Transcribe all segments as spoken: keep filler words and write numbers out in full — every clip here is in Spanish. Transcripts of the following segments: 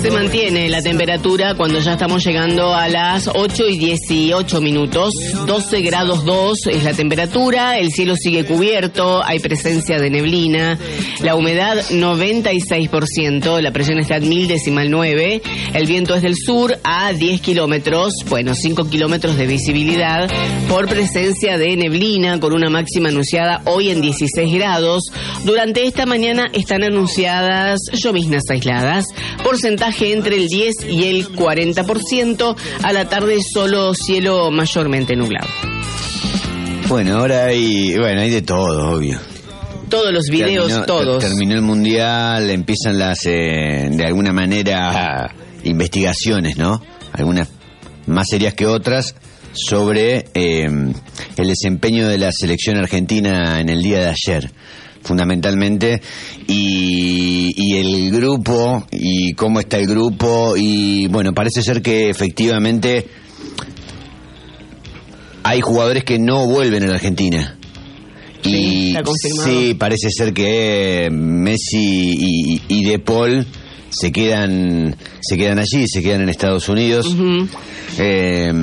Se mantiene la temperatura cuando ya estamos llegando a las ocho y dieciocho minutos. doce grados dos es la temperatura, el cielo sigue cubierto, hay presencia de neblina, la humedad noventa y seis por ciento, la presión está en mil decimal nueve, el viento es del sur a diez kilómetros, bueno, cinco kilómetros de visibilidad por presencia de neblina, con una máxima anunciada hoy en dieciséis grados. Durante esta mañana están anunciadas lloviznas aisladas, porcentaje entre el diez y el cuarenta por ciento, a la tarde solo cielo mayormente nublado. Bueno, ahora hay, bueno, hay de todo, obvio. Todos los videos, terminó, todos. Terminó el mundial, empiezan las, eh, de alguna manera, investigaciones, ¿no? Algunas más serias que otras, sobre eh, el desempeño de la selección argentina en el día de ayer, fundamentalmente, y, y el grupo, y cómo está el grupo, y bueno, parece ser que efectivamente hay jugadores que no vuelven a la Argentina. Sí, y está confirmado. Sí, parece ser que Messi y, y De Paul se quedan se quedan allí, se quedan en Estados Unidos. Uh-huh. eh,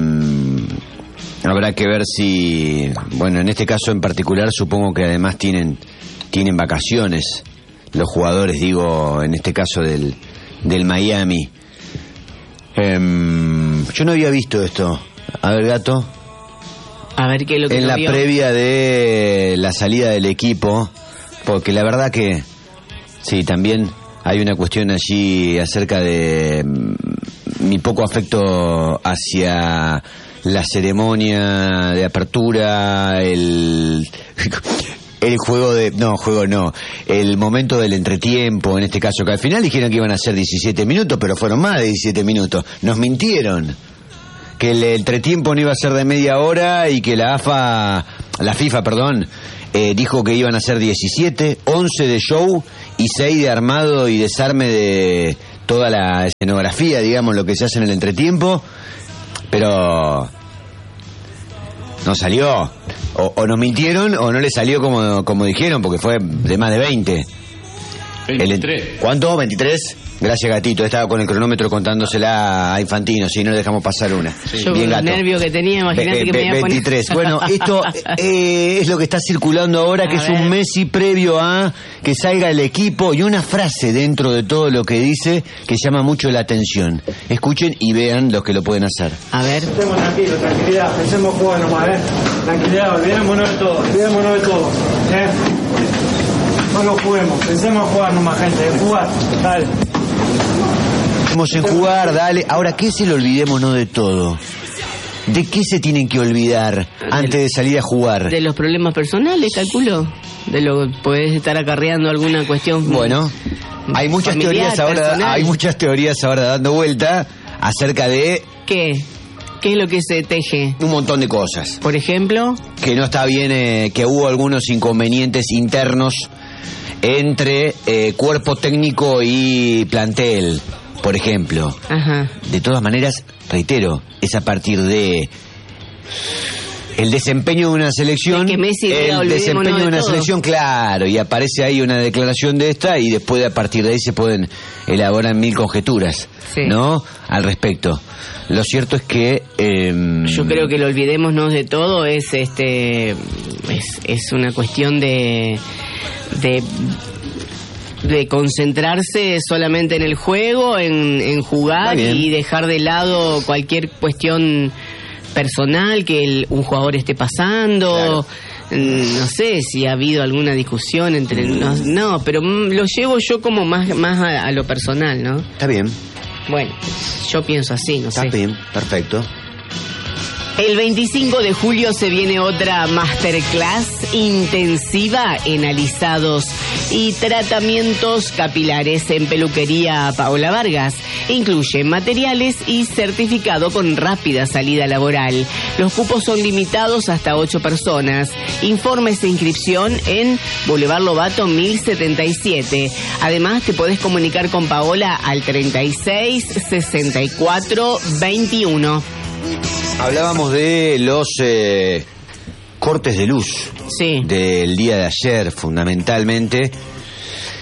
habrá que ver si, bueno, en este caso en particular supongo que además tienen tienen vacaciones los jugadores, digo, en este caso del del Miami. eh, yo no había visto esto. A ver, Gato. A ver qué es lo que en no la vio. previa de la salida del equipo, porque la verdad que sí, también hay una cuestión allí acerca de mm, mi poco afecto hacia la ceremonia de apertura, el el juego de no, juego no, el momento del entretiempo, en este caso, que al final dijeron que iban a ser diecisiete minutos, pero fueron más de diecisiete minutos. Nos mintieron. Que el entretiempo no iba a ser de media hora y que la AFA, la FIFA, perdón, eh, dijo que iban a ser diecisiete, once de show y seis de armado y desarme de toda la escenografía, digamos, lo que se hace en el entretiempo, pero no salió. O, o nos mintieron o no le salió como, como dijeron, porque fue de más de veinte. veintitrés. El, ¿Cuánto? ¿veintitrés? Gracias, Gatito. Estaba con el cronómetro contándosela a Infantino, si no le dejamos pasar una. Sí. Yo bien, con el nervio que tenía, imagínate que me iba a poner... veintitrés. Bueno, esto eh, es lo que está circulando ahora, a que ver. Es un Messi previo a que salga el equipo, y una frase dentro de todo lo que dice que llama mucho la atención. Escuchen y vean los que lo pueden hacer. A ver. Estemos tranquilos, tranquilidad, pensemos jugar nomás, ¿eh? Tranquilidad, olvidémonos de todo, olvidémonos de todo, ¿eh? No lo juguemos, pensemos jugar nomás, gente, jugar, dale. Vamos en jugar, dale. Ahora, ¿qué es el olvidémonos de todo? ¿De qué se tienen que olvidar antes de salir a jugar? De los problemas personales, calculo. De lo que podés estar acarreando alguna cuestión. Bueno, hay muchas familiar, teorías ahora, personal. hay muchas teorías ahora dando vuelta acerca de ¿qué? ¿Qué es lo que se teje? Un montón de cosas. Por ejemplo, que no está bien, eh, que hubo algunos inconvenientes internos entre eh, cuerpo técnico y plantel, por ejemplo. Ajá. De todas maneras, reitero, es a partir de el desempeño de una selección, de que Messi diga, el desempeño de, de una todo. selección, claro, y aparece ahí una declaración de esta, y después a partir de ahí se pueden elaborar mil conjeturas, sí, ¿no? Al respecto. Lo cierto es que eh, yo creo que lo olvidémonos de todo es este es, es una cuestión de de de concentrarse solamente en el juego, en, en jugar y dejar de lado cualquier cuestión personal que el, un jugador esté pasando. Claro. No sé si ha habido alguna discusión entre... No, no, pero lo llevo yo como más, más a, a lo personal, ¿no? Está bien. Bueno, yo pienso así, no Está sé. Está bien, perfecto. El veinticinco de julio se viene otra masterclass intensiva en alisados y tratamientos capilares en Peluquería Paola Vargas. Incluye materiales y certificado con rápida salida laboral. Los cupos son limitados hasta ocho personas. Informes e inscripción en Boulevard Lobato mil setenta y siete. Además, te podés comunicar con Paola al treinta y seis, sesenta y cuatro, veintiuno. Hablábamos de los eh, cortes de luz, sí, del día de ayer, fundamentalmente.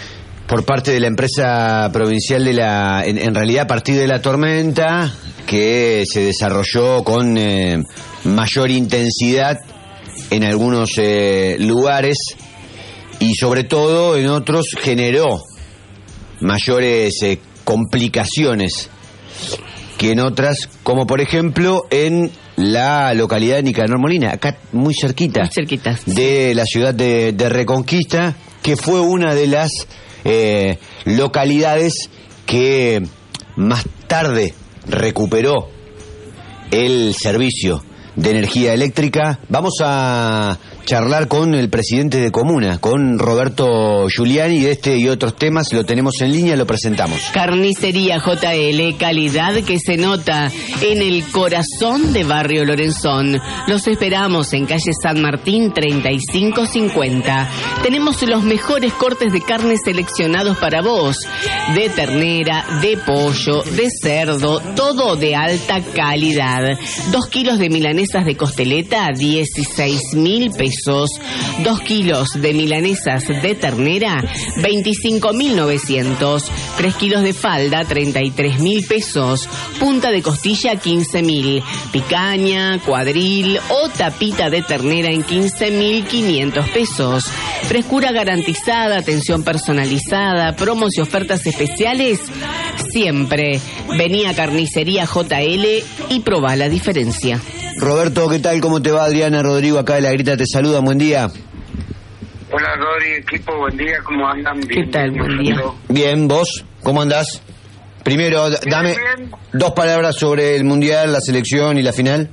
por parte de la empresa provincial de la, en, en realidad a partir de la tormenta, que se desarrolló con eh, mayor intensidad en algunos eh, lugares y sobre todo en otros generó mayores eh, complicaciones que en otras, como por ejemplo en la localidad de Nicanor Molina, acá muy cerquita, muy cerquita de la ciudad de, de Reconquista, que fue una de las eh, localidades que más tarde recuperó el servicio de energía eléctrica. Vamos a charlar con el presidente de Comuna, con Roberto Giuliani, de este y otros temas. Lo tenemos en línea, lo presentamos. Carnicería J L, calidad que se nota en el corazón de Barrio Lorenzón. Los esperamos en calle San Martín treinta y cinco cincuenta. Tenemos los mejores cortes de carne seleccionados para vos, de ternera, de pollo, de cerdo, todo de alta calidad. Dos kilos de milanesas de costeleta, dieciséis mil pesos. Dos kilos de milanesas de ternera, veinticinco mil novecientos. Tres kilos de falda, treinta y tres mil pesos. Punta de costilla, quince mil. Picaña, cuadril o tapita de ternera en quince mil quinientos pesos. Frescura garantizada, atención personalizada, promos y ofertas especiales. Siempre vení a Carnicería J L y probá la diferencia. Roberto, ¿qué tal? ¿Cómo te va? Adriana Rodrigo acá de La Grita te saluda, buen día. Hola Rodri, equipo, buen día, ¿cómo andan? ¿Qué tal? Buen día. Bien, ¿vos? ¿Cómo andás? Primero, Bien, dame bien. dos palabras sobre el Mundial, la selección y la final.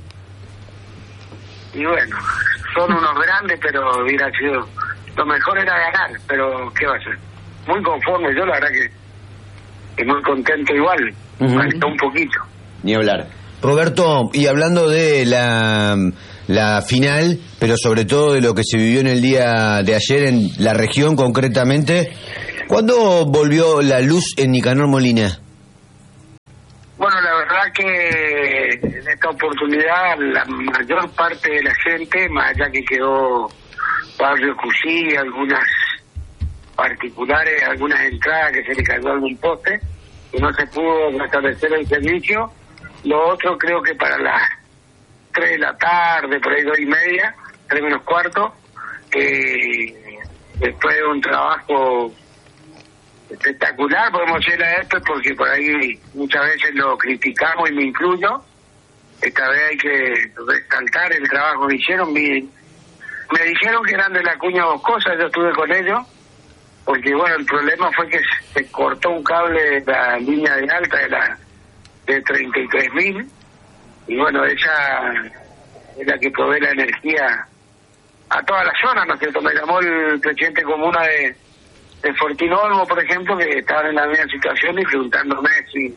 Y bueno, son unos grandes, pero hubiera sido... Lo mejor era ganar, pero ¿qué va a ser? Muy conforme, yo la verdad que... Y muy contento igual, Uh-huh. faltó un poquito. Ni hablar. Roberto, y hablando de la, la final, pero sobre todo de lo que se vivió en el día de ayer en la región concretamente, ¿cuándo volvió la luz en Nicanor Molina? Bueno, la verdad que en esta oportunidad la mayor parte de la gente, más allá que quedó Barrio Cusí, algunas particulares, algunas entradas que se le cayó algún poste, y no se pudo restablecer el servicio. Lo otro creo que para las tres de la tarde, por ahí dos y media, tres menos cuarto, eh, después de un trabajo espectacular, podemos decirle a esto, porque por ahí muchas veces lo criticamos y me incluyo. Esta vez hay que resaltar el trabajo que hicieron. Me, me dijeron que eran de la Cuña Boscosa, yo estuve con ellos, porque bueno, el problema fue que se cortó un cable de la línea de alta de la de treinta y tres mil, y bueno, ella es la que provee la energía a toda la zona, ¿no es cierto? Me llamó el presidente comuna de, de Fortino Olmo, por ejemplo, que estaban en la misma situación, y preguntándome si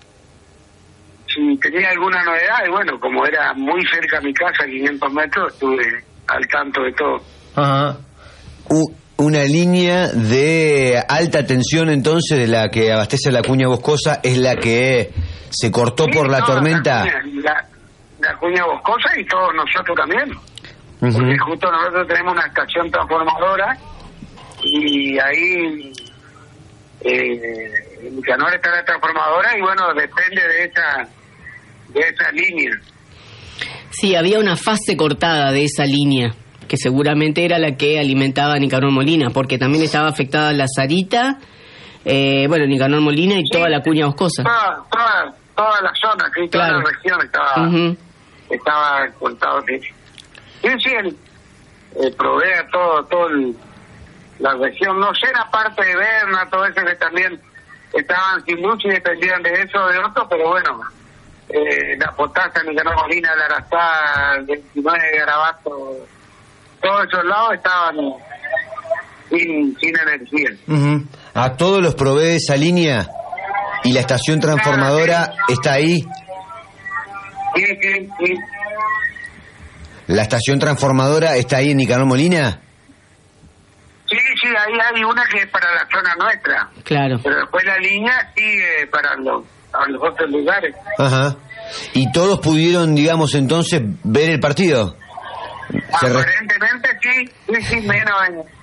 si tenía alguna novedad, y bueno, como era muy cerca a mi casa, quinientos metros, estuve al tanto de todo. Ajá. U- una línea de alta tensión, entonces, de la que abastece la Cuña Boscosa, es la que se cortó Sí, por la no, tormenta. La cuña, la, la Cuña Boscosa y todos nosotros también. Uh-huh. Porque justo nosotros tenemos una estación transformadora y ahí eh, en Nicanor está la transformadora y bueno, depende de esa de esa línea. Sí, había una fase cortada de esa línea, que seguramente era la que alimentaba a Nicanor Molina, porque también estaba afectada la Sarita, eh, bueno, Nicanor Molina y Sí, toda la Cuña Boscosa. Toda, toda, toda la zona, sí, toda Claro. la región estaba Uh-huh. estaba cortado. Sí, sí, sí el, el provee a todo, todo el, la región, no sé, la parte de Berna, todo eso que también estaban sin luz y dependían de eso o de otro, pero bueno, eh, la Potasa, Nicanor Molina, la Arazá, el veintinueve, Garabato, todos esos lados estaban sin, sin energía. Uh-huh. A todos los provee esa línea y la estación transformadora está ahí. Sí, sí, sí. ¿La estación transformadora está ahí en Nicanor Molina? Sí, sí, ahí hay una que es para la zona nuestra, Claro. pero después la línea sigue para los, a los otros lugares. Ajá. ¿Y todos pudieron, digamos, entonces ver el partido? Se re- Aparentemente sí, sí, sí, menos en,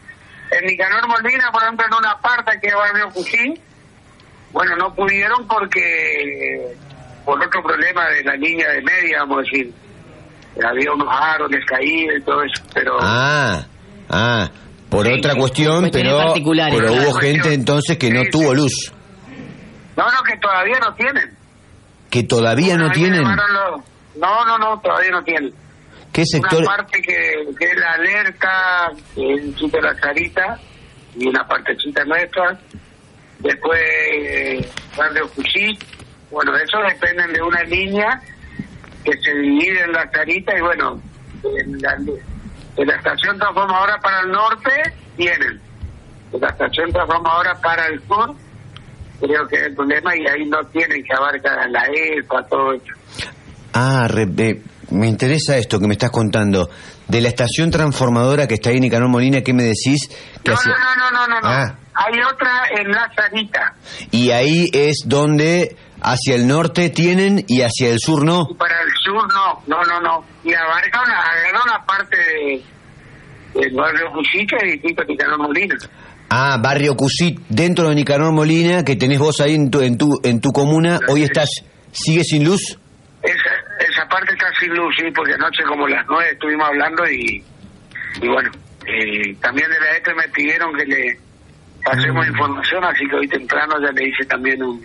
En Nicanor Molina, por ejemplo, en una parte que es Barrio Cusí, bueno, no pudieron porque por otro problema de la línea de media, vamos a decir, había unos árboles caídos y todo eso, pero... Ah, ah, por Sí, otra sí, cuestión, cuestiones pero, particulares. pero Claro, hubo cuestión. gente entonces que no Sí, tuvo sí. luz. No, no, que todavía no tienen. Que todavía no A mí me tienen. llamaron los- No, no, no, todavía no tienen. ¿Qué sector? Una parte que, que es la alerta, que es el sitio de la Sarita, y una partecita nuestra. Después, eh, Barrio Cusí. Bueno, eso dependen de una línea que se divide en la Sarita, y bueno, en la, en la estación transformadora para el norte tienen. En la estación transformadora para el sur, creo que es el problema, y ahí no tienen, que abarcar la E P A, todo eso. Ah, re- eh, me interesa esto que me estás contando. De la estación transformadora que está ahí en Nicanor Molina, ¿qué me decís? Que No, hacia- no, no, no, no, no. Ah. Hay otra en la Sarita. Y ahí es donde hacia el norte tienen y hacia el sur no. Y para el sur no, no, no, no. Y abarca una, agarra una parte de, del barrio Cusica y distinto Nicanor Molina. Ah, Barrio Cusí, dentro de Nicanor Molina, que tenés vos ahí en tu, en tu, en tu comuna, hoy estás, ¿sigue sin luz? Esa, esa parte está sin luz, sí, porque anoche como las nueve estuvimos hablando y, y bueno, eh, también de la E T E me pidieron que le pasemos información, así que hoy temprano ya le hice también un,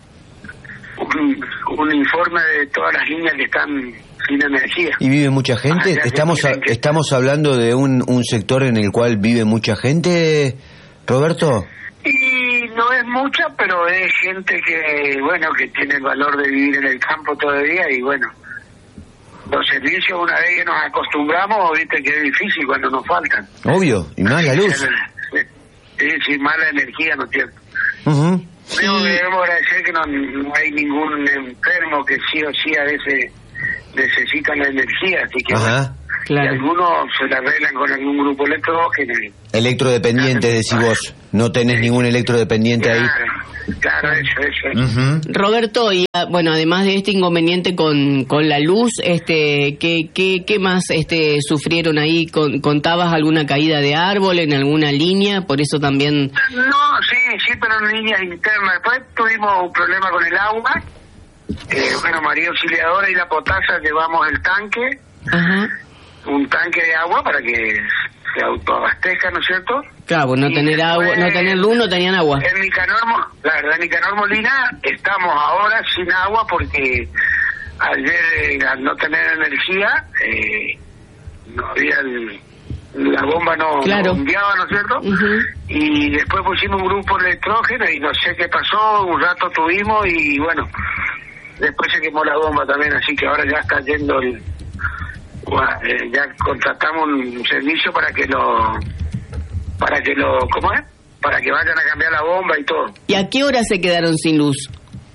un, un informe de todas las líneas que están sin energía. ¿Y vive mucha gente? Ah, ya, ya ¿Estamos, a- tienen que- estamos hablando de un, un sector en el cual vive mucha gente, Roberto? Y no es mucha, pero es gente que, bueno, que tiene el valor de vivir en el campo todavía, y bueno, los servicios, una vez que nos acostumbramos, viste que es difícil cuando nos faltan. Obvio, y más la luz. Sí, sin mala energía, ¿no es cierto? Ujú. Pero debemos agradecer que no, no hay ningún enfermo que sí o sí a veces necesitan la energía, así que bueno, Ajá. y Claro. algunos se la arreglan con algún grupo electrógeno. y- Electrodependiente, decís vos. No tenés ningún electrodependiente ahí. Claro, claro, eso, eso. eso. Ujú. Roberto, y ah, bueno, además de este inconveniente con, con la luz, este, ¿qué, qué, qué más este, sufrieron ahí? Con, ¿Contabas alguna caída de árbol en alguna línea? Por eso también... No, sí, sí, pero en líneas internas. Después tuvimos un problema con el agua. Eh, bueno, María Auxiliadora y la Potasa llevamos el tanque, Ajá. un tanque de agua para que se autoabastezca, ¿no es cierto? Claro, pues no Y tener agua, después- no tener luz, no tenían agua. En Nicanor, Mo- la verdad, en Nicanor Molina estamos ahora sin agua porque ayer, eh, al no tener energía, eh, no había el- la bomba no, Claro. no bombeaba, ¿no es cierto? Ujú. Y después pusimos un grupo de electrógeno y no sé qué pasó, un rato tuvimos y bueno, después se quemó la bomba también, así que ahora ya está yendo el... Gua- eh, ya contratamos un servicio para que lo... para que lo... ¿cómo es? Para que vayan a cambiar la bomba y todo. ¿Y a qué hora se quedaron sin luz?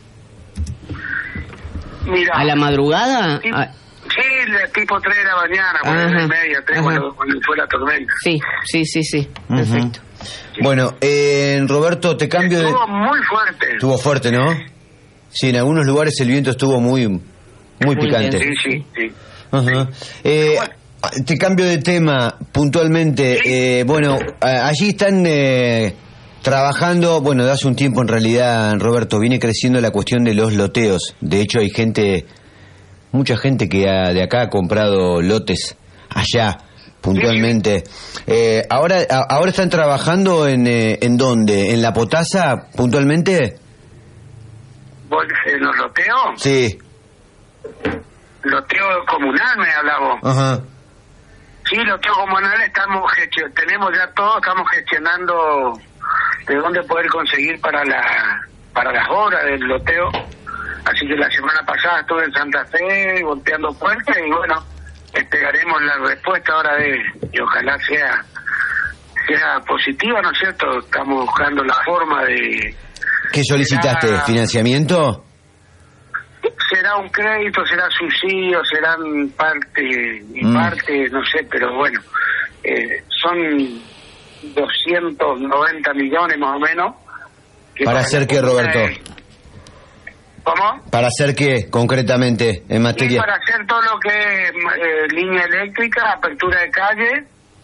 Mira, ¿A la madrugada? sí, Ah, sí, de tipo tres de la mañana, por Ajá, y media, tres, ajá. cuando, cuando fue la tormenta. sí, sí, sí, sí, Ujú. perfecto. Bueno, eh, Roberto, te cambio de... Estuvo muy fuerte. Estuvo fuerte, ¿no? Sí, en algunos lugares el viento estuvo muy, muy Muy picante. Sí, sí, sí. Ajá. Eh, te cambio de tema puntualmente. Eh, bueno, a- allí están eh, trabajando, bueno, de hace un tiempo en realidad, Roberto, viene creciendo la cuestión de los loteos. De hecho, hay gente, mucha gente que ha- de acá ha comprado lotes allá, puntualmente. Eh, ahora, a- ahora están trabajando en, eh, ¿en dónde? ¿En La Potasa, puntualmente? ¿Vos, eh, ¿Los loteos? Sí. Loteo comunal me hablaba. Ajá. Sí, loteo comunal estamos gestio- tenemos ya todo, estamos gestionando de dónde poder conseguir para la para las obras del loteo. Así que la semana pasada estuve en Santa Fe golpeando puertas y bueno, esperaremos la respuesta ahora de y ojalá sea sea positiva, ¿no es cierto? Estamos buscando la forma de... ¿Qué solicitaste? Será- ¿Financiamiento? Será un crédito, será subsidio, serán parte y Mm. parte, no sé, pero bueno, eh, son doscientos noventa millones más o menos. que ¿Para hacer qué, Roberto? ¿Cómo? ¿Para hacer qué, concretamente, en Y materia? para hacer todo lo que es eh, línea eléctrica, apertura de calle,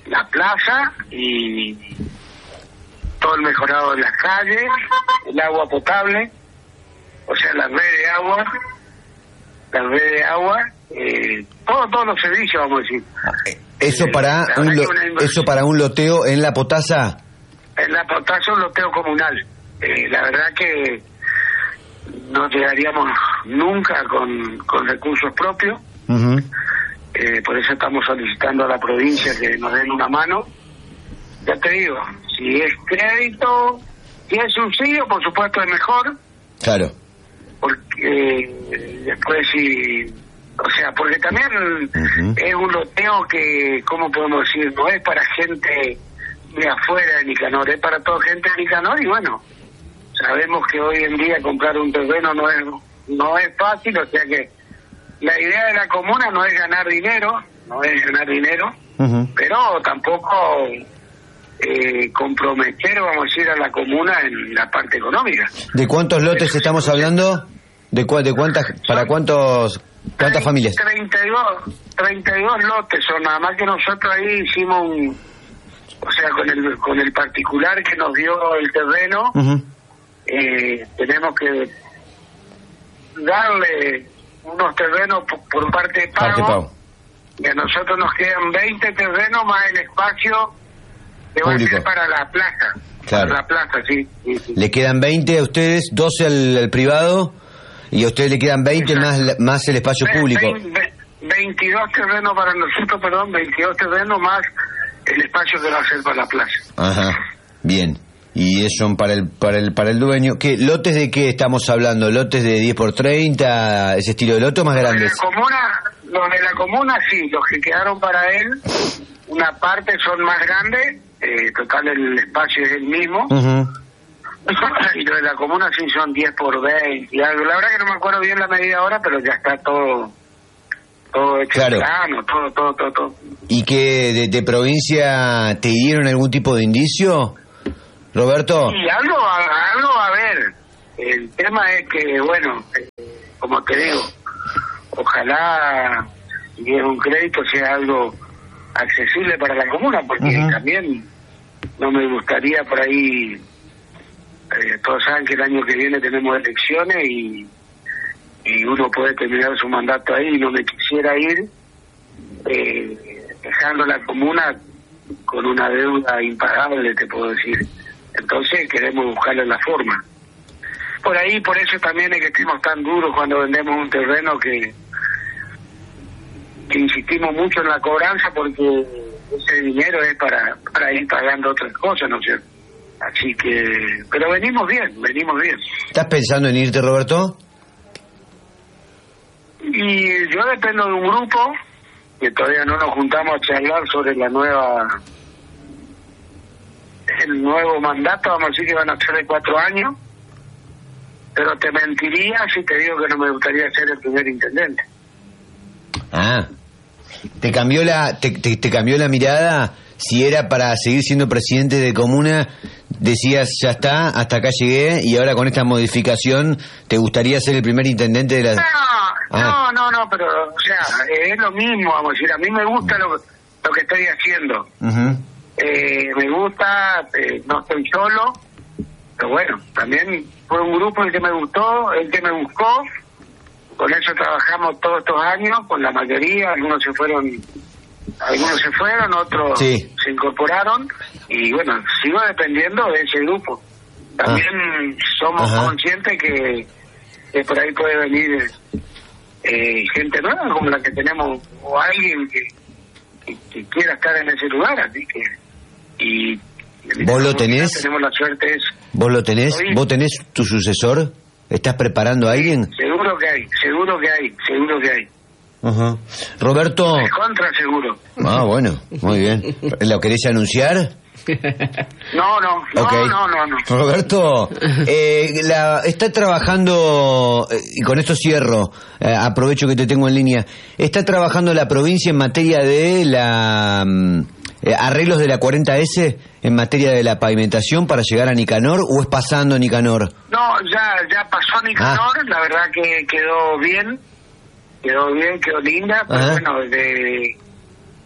la plaza y todo el mejorado de las calles, el agua potable, o sea, la red de agua, la red de agua, eh, todo, todos los servicios, vamos a decir. Eso Eh, para la un verdad lo- que una inversión- eso para un loteo en La Potasa. En La Potasa un loteo comunal. Eh, la verdad que no llegaríamos nunca con, con recursos propios. Ujú. Eh, por eso estamos solicitando a la provincia que nos den una mano. Ya te digo, si es crédito, si es subsidio, por supuesto es mejor, Claro. porque eh, después si... O sea, porque también Ujú. es un loteo que, ¿cómo podemos decir? No es para gente de afuera de Nicanor, es para toda gente de Nicanor y bueno, sabemos que hoy en día comprar un terreno no es no es fácil, o sea que la idea de la comuna no es ganar dinero, no es ganar dinero, Ujú. pero tampoco eh, comprometer, vamos a decir, a la comuna en la parte económica. ¿De cuántos lotes estamos hablando? ¿De, cua- de cuántas para cuántos cuántas familias? treinta y dos, treinta y dos lotes son, nada más que nosotros ahí hicimos un, o sea, con el con el particular que nos dio el terreno, Ujú. eh, tenemos que darle unos terrenos por, por parte de pago, Parte pago. y a nosotros nos quedan veinte terrenos más el espacio que va a Público. ser para la plaza. Claro. Para la plaza, sí. sí, sí. Le quedan veinte a ustedes, doce al, al privado y a ustedes le quedan veinte más la- más el espacio Ve- público. vein- ve- veintidós terrenos para nosotros, perdón, veintidós terrenos más el espacio que va a ser para la plaza. Ajá. Bien. Y eso son para el para el para el dueño. ¿Qué lotes de qué estamos hablando? ¿Lotes de diez por treinta, ese estilo de lote o más Los de grandes? la comuna, los de la comuna sí, los que quedaron para él, una parte son más grandes, eh, total el espacio es el mismo, Ujú. y los de la comuna sí son diez por veinte y algo. La verdad que no me acuerdo bien la medida ahora, pero ya está todo todo hecho Claro. plano, todo, todo, todo, todo. ¿Y que de, de provincia te dieron algún tipo de indicio, Roberto? Y algo, va- algo va a haber. El tema es que, bueno, eh, como te digo, ojalá si es un crédito sea algo accesible para la comuna, porque Ujú. también no me gustaría por ahí, eh, todos saben que el año que viene tenemos elecciones y, y uno puede terminar su mandato ahí y no me quisiera ir eh, dejando la comuna con una deuda impagable, te puedo decir. Entonces queremos buscarle la forma. Por ahí, por eso también es que estamos tan duros cuando vendemos un terreno que, que insistimos mucho en la cobranza, porque ese dinero es para, para ir pagando otras cosas, ¿no es cierto? Así que, pero venimos bien, venimos bien. ¿Estás pensando en irte, Roberto? Y yo dependo de un grupo que todavía no nos juntamos a charlar sobre la nueva, el nuevo mandato, vamos a decir que van a ser de cuatro años, pero te mentiría si te digo que no me gustaría ser el primer intendente. Ah. ¿Te cambió la te, te, te cambió la mirada? Si era para seguir siendo presidente de comuna, decías, ya está, hasta acá llegué, y ahora con esta modificación, ¿te gustaría ser el primer intendente de la...? No, Ah. no, no, no, pero, o sea, es lo mismo, vamos a decir, a mí me gusta lo, lo que estoy haciendo. Ujú. Eh, me gusta, eh, no estoy solo, pero bueno, también fue un grupo el que me gustó, el que me buscó, con eso trabajamos todos estos años, con la mayoría, algunos se fueron, algunos se fueron, otros Sí. se incorporaron, y bueno, sigo dependiendo de ese grupo. También somos Ajá. conscientes que, que por ahí puede venir eh, gente nueva como la que tenemos, o alguien que, que, que quiera estar en ese lugar, así que... y ¿Vos lo tenés? Tenemos la suerte es... ¿Vos lo tenés? Sí. ¿Vos tenés tu sucesor? ¿Estás preparando a alguien? Seguro que hay, seguro que hay, seguro que hay. Ajá. Roberto... De contra seguro. Ah, bueno, muy bien. ¿Lo querés anunciar? No, no, no, Ok. no, no, no. Roberto, eh, la, está trabajando, eh, y con esto cierro, eh, aprovecho que te tengo en línea, ¿está trabajando la provincia en materia de la mm, eh, arreglos de la cuarenta ese, en materia de la pavimentación para llegar a Nicanor, o es pasando Nicanor? No, ya, ya pasó Nicanor, la verdad que quedó bien, quedó bien, quedó linda, pero Ajá. bueno, de,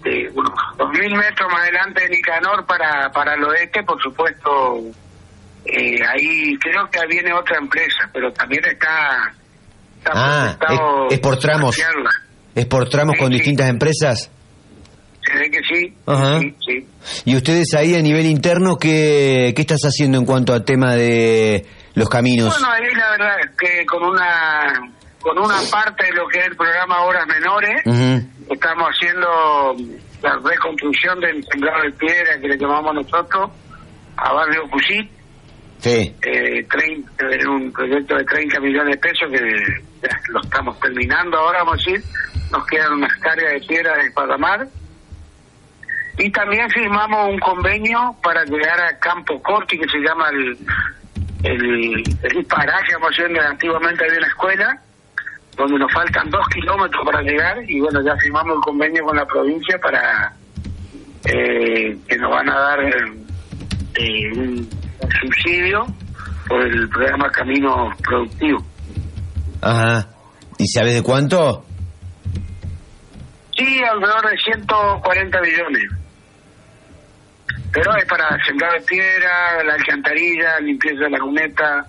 de unos dos mil metros más adelante de Nicanor para, para el oeste, por supuesto, eh, ahí creo que viene otra empresa, pero también está... está ah, es, es por tramos. ¿Es por tramos sí, con sí. distintas empresas? Se ve que sí. Ajá. sí, sí. ¿Y ustedes ahí a nivel interno qué, qué estás haciendo en cuanto al tema de los caminos? Bueno, ahí la verdad es que con una con una parte de lo que es el programa Horas Menores, uh-huh. estamos haciendo la reconstrucción del sembrado de piedra que le llamamos nosotros a Barrio Cusit. Sí. Eh, treinta, un proyecto de treinta millones de pesos que ya lo estamos terminando ahora, vamos a decir. Nos quedan unas cargas de piedra de Espadamar. Y también firmamos un convenio para llegar a Campo Corti, que se llama el, el, el paraje, vamos a decir, antiguamente había una escuela, donde nos faltan dos kilómetros para llegar, y bueno, ya firmamos el convenio con la provincia para eh, que nos van a dar eh, un, un subsidio por el programa Camino Productivo. Ajá. ¿Y sabes de cuánto? Sí, alrededor de ciento cuarenta millones. Pero es para sembrar de piedra, la alcantarilla, limpieza de la cuneta.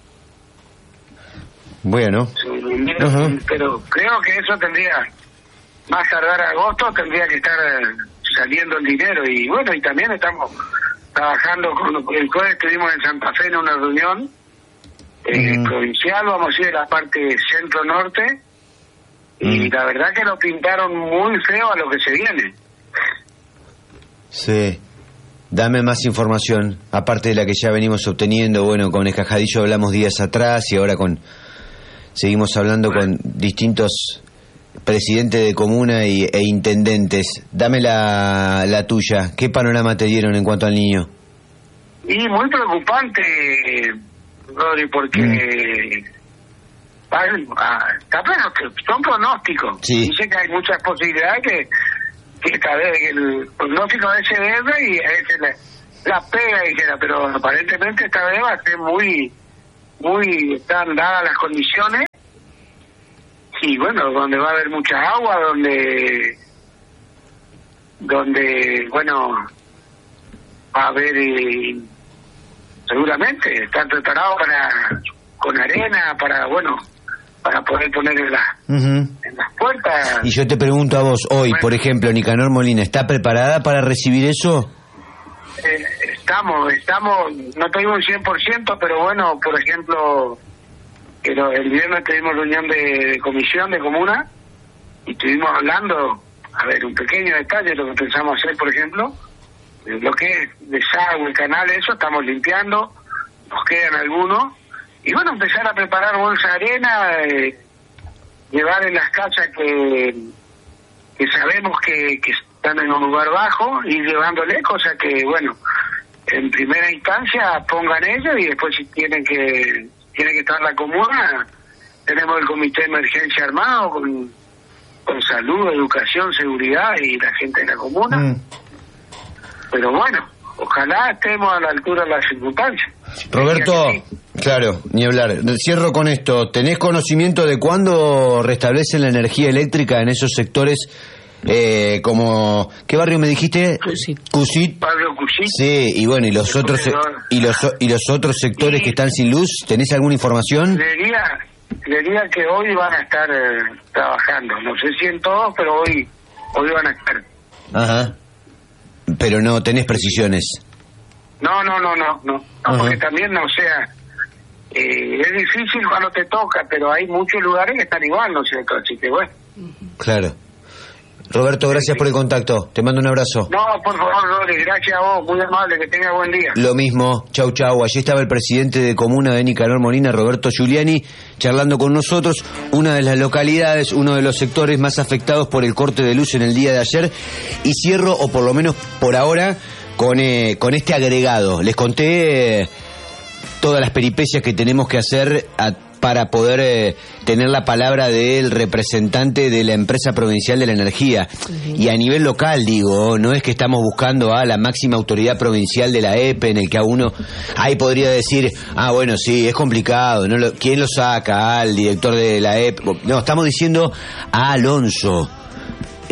Bueno. Uh-huh. Pero creo que eso tendría, más tardar agosto, tendría que estar saliendo el dinero. Y bueno, y también estamos trabajando con el C O E, estuvimos en Santa Fe en una reunión eh, uh-huh. provincial, vamos a decir, de la parte centro-norte. Y la verdad que lo pintaron muy feo a lo que se viene. Sí. Dame más información, aparte de la que ya venimos obteniendo. Bueno, con Escajadillo hablamos días atrás y ahora con seguimos hablando con distintos presidentes de comuna y, e intendentes. Dame la, la tuya. ¿Qué panorama te dieron en cuanto al niño? Y muy preocupante, Rodri, porque... Mm. Está bueno, son pronósticos. Sí. Dice que hay muchas posibilidades que, que esta vez el pronóstico a veces verde y a veces la, la pega, dijera, pero aparentemente esta vez va a ser muy, muy, están dadas las condiciones, y bueno, donde va a haber mucha agua, donde, donde, bueno, va a haber, eh, seguramente, están preparados para, con arena, para, bueno, para poder poner en, la, uh-huh. en las puertas. Y yo te pregunto a vos, hoy, bueno, por ejemplo, Nicanor Molina, ¿está preparada para recibir eso? Eh, estamos, estamos, no te digo un cien por ciento, pero bueno, por ejemplo, pero el viernes tuvimos reunión de, de comisión de comuna y estuvimos hablando, a ver, un pequeño detalle de lo que pensamos hacer, por ejemplo, lo que es desagüe, el canal, eso, estamos limpiando, nos quedan algunos. Y bueno, empezar a preparar bolsa de arena, eh, llevar en las casas que, que sabemos que, que están en un lugar bajo, y llevándole cosas que, bueno, en primera instancia pongan ellos, y después si tienen que tiene que estar la comuna, tenemos el comité de emergencia armado con, con salud, educación, seguridad y la gente de la comuna. Mm. Pero bueno, ojalá estemos a la altura de las circunstancias. Roberto, claro, ni hablar. Cierro con esto. ¿Tenés conocimiento de cuándo restablecen la energía eléctrica en esos sectores eh, como... ¿Qué barrio me dijiste? Cusit. Cusit. Barrio Cusit. Sí, y bueno, y los otros y los y los otros sectores y, que están sin luz, ¿tenés alguna información? Diría, diría que hoy van a estar eh, trabajando. No sé si en todos, pero hoy hoy van a estar. Ajá. Pero no tenés precisiones. No, no, no, no, no, no porque también, no, o sea, eh, es difícil cuando te toca, pero hay muchos lugares que están igual, ¿no es cierto? Así que bueno. Claro. Roberto, gracias por el contacto. Te mando un abrazo. No, por favor, Rodri, gracias a vos, muy amable, que tenga buen día. Lo mismo, chau, chau. Allí estaba el presidente de comuna de Nicanor Molina, Roberto Giuliani, charlando con nosotros. Una de las localidades, uno de los sectores más afectados por el corte de luz en el día de ayer. Y cierro, o por lo menos por ahora, con, eh, con este agregado. Les conté eh, todas las peripecias que tenemos que hacer a, para poder eh, tener la palabra del representante de la empresa provincial de la energía. Uh-huh. Y a nivel local, digo, no es que estamos buscando a la máxima autoridad provincial de la E P E, en el que a uno ahí podría decir, ah, bueno, sí, es complicado, ¿no? Lo, ¿quién lo saca? Al director de la E P E. No, estamos diciendo a Alonso.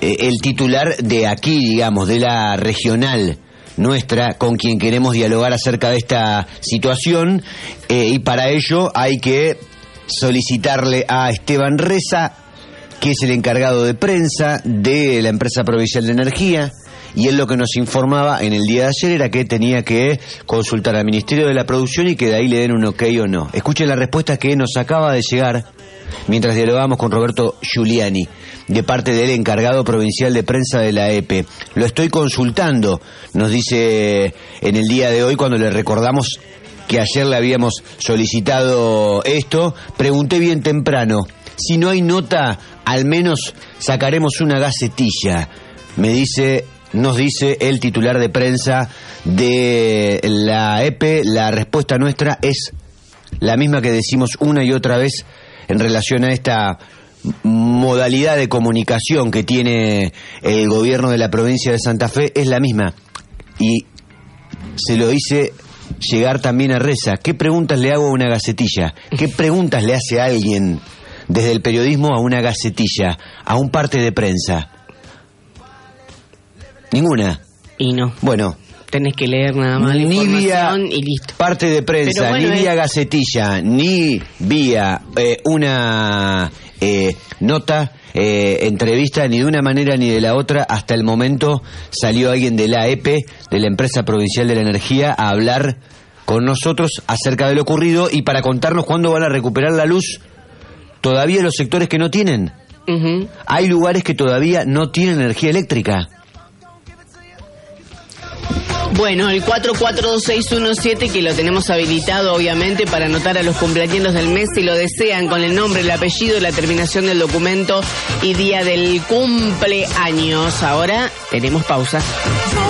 eh, el titular de aquí, digamos, de la regional nuestra, con quien queremos dialogar acerca de esta situación, eh, y para ello hay que solicitarle a Esteban Reza, que es el encargado de prensa de la empresa provincial de energía, y él lo que nos informaba en el día de ayer era que tenía que consultar al Ministerio de la Producción y que de ahí le den un ok o no. Escuchen la respuesta que nos acaba de llegar mientras dialogamos con Roberto Giuliani, de parte del encargado provincial de prensa de la E P E. Lo estoy consultando, nos dice en el día de hoy, cuando le recordamos que ayer le habíamos solicitado esto. Pregunté bien temprano, si no hay nota, al menos sacaremos una gacetilla. Me dice, nos dice el titular de prensa de la E P E, la respuesta nuestra es la misma que decimos una y otra vez en relación a esta modalidad de comunicación que tiene el gobierno de la provincia de Santa Fe, es la misma. Y se lo hice llegar también a Reza. ¿Qué preguntas le hago a una gacetilla? ¿Qué preguntas le hace a alguien desde el periodismo a una gacetilla, a un parte de prensa? Ninguna. Y no. Bueno. Tenés que leer nada más la ni vía y listo. Parte de prensa, bueno, ni vía eh... gacetilla, ni vía eh, una eh, nota, eh, entrevista, ni de una manera ni de la otra. Hasta el momento salió alguien de la E P E, de la Empresa Provincial de la Energía, a hablar con nosotros acerca de lo ocurrido y para contarnos cuándo van a recuperar la luz. Todavía los sectores que no tienen. Uh-huh. Hay lugares que todavía no tienen energía eléctrica. Bueno, el cuatro cuatro dos seis uno siete, que lo tenemos habilitado obviamente para anotar a los cumpleaños del mes si lo desean, con el nombre, el apellido, la terminación del documento y día del cumpleaños. Ahora tenemos pausa.